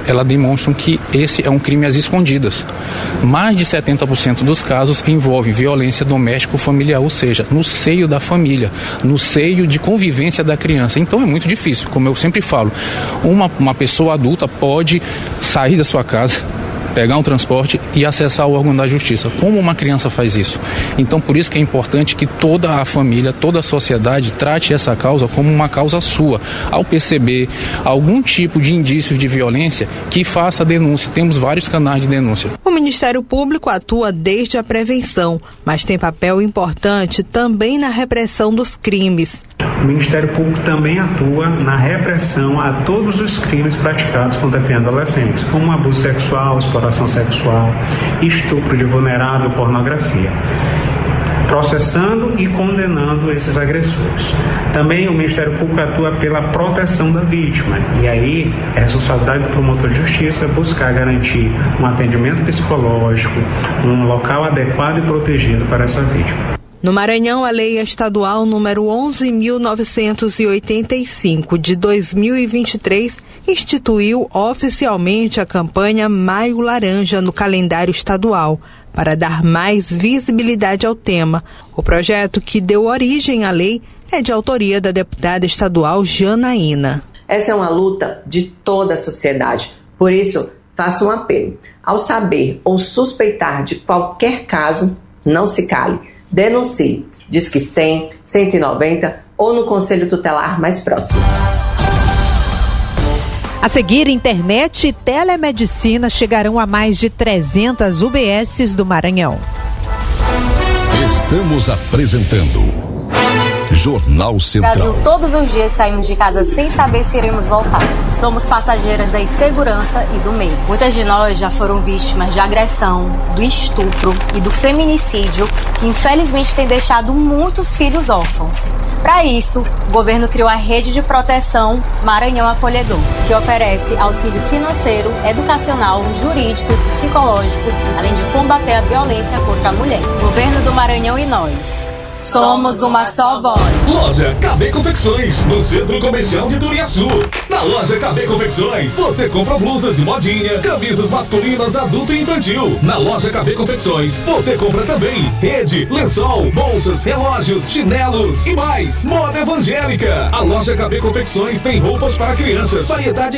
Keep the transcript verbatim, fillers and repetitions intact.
elas demonstram que esse é um crime às escondidas. Mais de setenta por cento dos casos envolvem violência doméstico-familiar, ou seja, no seio da família, no seio de convivência da criança. Então é muito difícil, como eu sempre falo, uma, uma pessoa adulta pode sair da sua casa, pegar um transporte e acessar o órgão da justiça. Como uma criança faz isso? Então, por isso que é importante que toda a família, toda a sociedade trate essa causa como uma causa sua. Ao perceber algum tipo de indício de violência, que faça a denúncia. Temos vários canais de denúncia. O Ministério Público atua desde a prevenção, mas tem papel importante também na repressão dos crimes. O Ministério Público também atua na repressão a todos os crimes praticados contra crianças e adolescentes, como abuso sexual, exploração sexual, estupro de vulnerável, pornografia, processando e condenando esses agressores. Também o Ministério Público atua pela proteção da vítima, e aí é responsabilidade do promotor de justiça buscar garantir um atendimento psicológico, um local adequado e protegido para essa vítima. No Maranhão, a Lei Estadual número onze mil novecentos e oitenta e cinco, de dois mil e vinte e três, instituiu oficialmente a campanha Maio Laranja no calendário estadual, para dar mais visibilidade ao tema. O projeto que deu origem à lei é de autoria da deputada estadual Janaína. Essa é uma luta de toda a sociedade, por isso faço um apelo. Ao saber ou suspeitar de qualquer caso, não se cale. Denuncie. Disque cem, cento e noventa ou no Conselho Tutelar mais próximo. A seguir, internet e telemedicina chegarão a mais de trezentas U B Ss do Maranhão. Estamos apresentando Jornal Central. Brasil, todos os dias saímos de casa sem saber se iremos voltar. Somos passageiras da insegurança e do medo. Muitas de nós já foram vítimas de agressão, do estupro e do feminicídio, que infelizmente tem deixado muitos filhos órfãos. Para isso, o governo criou a Rede de Proteção Maranhão Acolhedor, que oferece auxílio financeiro, educacional, jurídico e psicológico, além de combater a violência contra a mulher. Governo do Maranhão e nós. Somos uma só voz. Loja K B Confecções, no Centro Comercial de Turiaçu. Na loja K B Confecções, você compra blusas de modinha, camisas masculinas, adulto e infantil. Na loja K B Confecções, você compra também rede, lençol, bolsas, relógios, chinelos e mais. Moda evangélica. A loja K B Confecções tem roupas para crianças, variedade